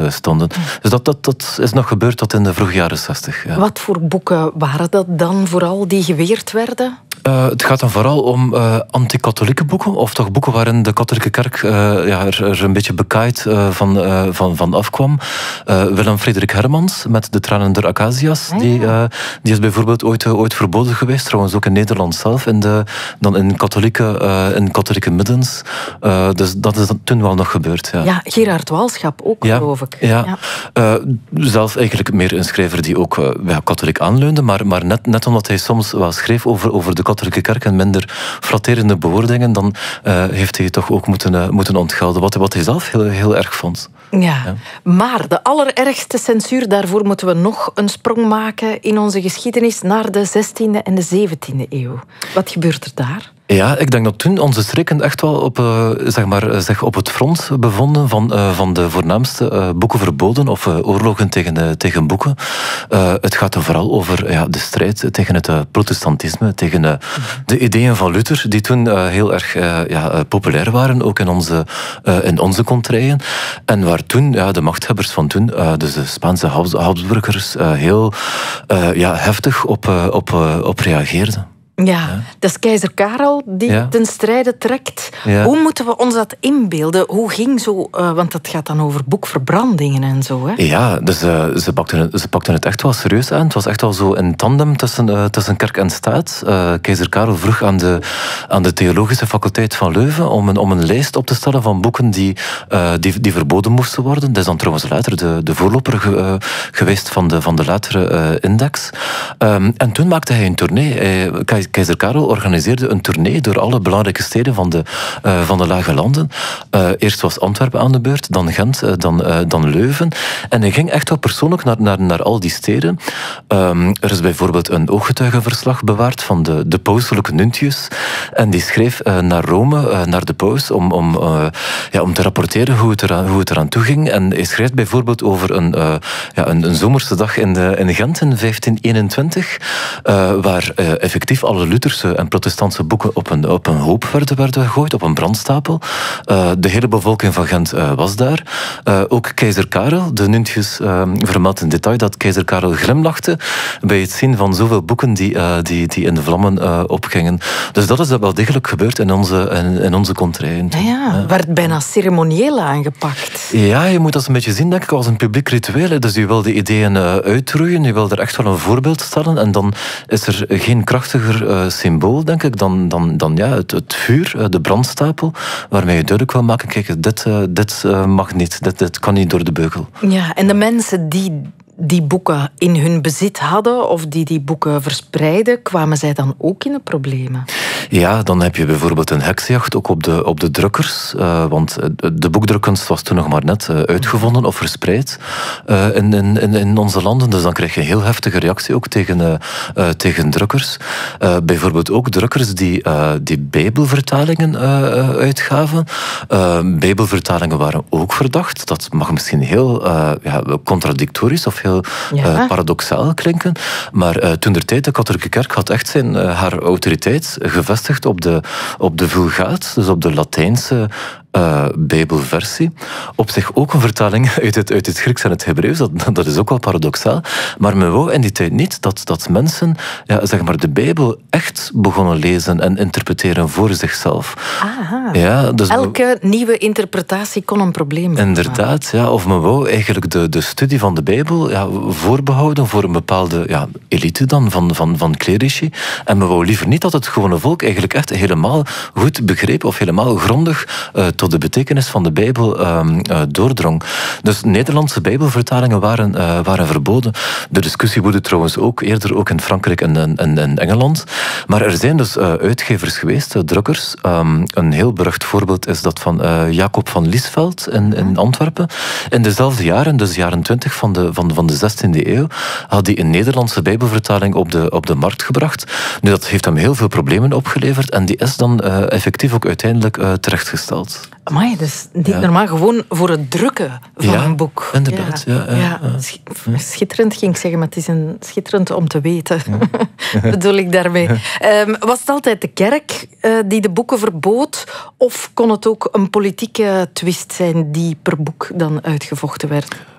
stonden. Dus dat is nog gebeurd tot in de vroege jaren 60. Ja. Wat voor boeken waren dat dan vooral die geweerd werden? Het gaat dan vooral om anti-katholieke boeken, of toch boeken waarin de katholieke kerk er een beetje bekaaid van afkwam. Willem Frederik Hermans met De tranen der Acacias, die is bijvoorbeeld ooit verboden geweest, trouwens ook in Nederland zelf, dan in katholieke middens. Dus dat is toen wel nog gebeurd. Ja, Gerard Walschap ook, geloof ik. Ja. Zelf eigenlijk meer een schrijver die ook katholiek aanleunde, maar net omdat hij soms wel schreef over de katholieke kerk en minder flatterende bewoordingen, dan heeft hij toch ook moeten ontgelden wat hij zelf heel erg vond. Ja, maar de allerergste censuur, daarvoor moeten we nog een sprong maken in onze geschiedenis naar de 16e en de 17e eeuw. Wat gebeurt er daar? Ja, ik denk dat toen onze streken echt wel op het front bevonden van de voornaamste boekenverboden of oorlogen tegen boeken. Het gaat er vooral over de strijd tegen het protestantisme, tegen de ideeën van Luther, die toen heel erg populair waren, ook in onze contraien. En waar toen de machthebbers van toen, dus de Spaanse Habsburgers, heel heftig op reageerden. Ja, dat is keizer Karel die ten strijde trekt. Ja. Hoe moeten we ons dat inbeelden? Hoe ging zo... want dat gaat dan over boekverbrandingen en zo, hè? Ja, dus ze pakten het echt wel serieus aan. Het was echt wel zo een tandem tussen kerk en staat. Keizer Karel vroeg aan de theologische faculteit van Leuven om een lijst op te stellen van boeken die verboden moesten worden. Dat is dan trouwens later de voorloper geweest van de latere index. En toen maakte hij een tournee. Keizer Karel organiseerde een tournee door alle belangrijke steden van de Lage Landen. Eerst was Antwerpen aan de beurt, dan Gent, dan Leuven. En hij ging echt wel persoonlijk naar al die steden. Er is bijvoorbeeld een ooggetuigenverslag bewaard van de pauselijke Nuntius. En die schreef naar Rome, naar de paus, om te rapporteren hoe het eraan toe ging. En hij schreef bijvoorbeeld over een zomerse dag in Gent in 1521, waar effectief alle Lutherse en protestantse boeken op een hoop werden gegooid, op een brandstapel. De hele bevolking van Gent was daar. Ook keizer Karel, de Nuntius vermeldt in detail dat keizer Karel glimlachte bij het zien van zoveel boeken die in de vlammen opgingen. Dus dat is wel degelijk gebeurd in onze contraien. Ja, werd bijna ceremonieel aangepakt. Ja, je moet dat een beetje zien, denk ik, als een publiek ritueel. Dus je wil de ideeën uitroeien, je wil er echt wel een voorbeeld stellen en dan is er geen krachtiger symbool, denk ik, dan het vuur, de brandstapel, waarmee je duidelijk wil maken, kijk, dit mag niet, dit kan niet door de beugel. Ja, en de mensen die boeken in hun bezit hadden of die boeken verspreidden, kwamen zij dan ook in de problemen? Ja, dan heb je bijvoorbeeld een heksenjacht ook op de drukkers, want de boekdrukkunst was toen nog maar net uitgevonden of verspreid in onze landen, dus dan krijg je een heel heftige reactie ook tegen drukkers. Bijvoorbeeld ook drukkers die bijbelvertalingen uitgaven. Bijbelvertalingen waren ook verdacht. Dat mag misschien heel contradictorisch of heel paradoxaal klinken. Maar toentertijd, de katholieke kerk had echt haar autoriteit gevestigd op de Vulgaat, dus op de Latijnse Bijbelversie. Op zich ook een vertaling uit het Grieks en het Hebreeuws, dat is ook wel paradoxaal. Maar men wou in die tijd niet dat mensen de Bijbel echt begonnen lezen en interpreteren voor zichzelf. Aha. Ja, dus elke nieuwe interpretatie kon een probleem zijn. Inderdaad, ja. Of men wou eigenlijk de studie van de Bijbel voorbehouden voor een bepaalde elite dan van clerici. En men wou liever niet dat het gewone volk eigenlijk echt helemaal goed begreep of helemaal grondig tot de betekenis van de Bijbel doordrong. Dus Nederlandse Bijbelvertalingen waren verboden. De discussie woedde trouwens ook eerder ook in Frankrijk en Engeland. Maar er zijn dus uitgevers geweest, drukkers. Een heel berucht voorbeeld is dat van Jacob van Liesveld in Antwerpen. In dezelfde jaren, dus jaren 20 van de 16e eeuw, had hij een Nederlandse Bijbelvertaling op de markt gebracht. Nu, dat heeft hem heel veel problemen opgeleverd en die is dan effectief ook uiteindelijk terechtgesteld. Amai, dus niet normaal, gewoon voor het drukken van een boek. Inderdaad. Ja. Schitterend ging ik zeggen, maar het is schitterend om te weten. Bedoel ik daarmee. Was het altijd de kerk die de boeken verbood? Of kon het ook een politieke twist zijn die per boek dan uitgevochten werd?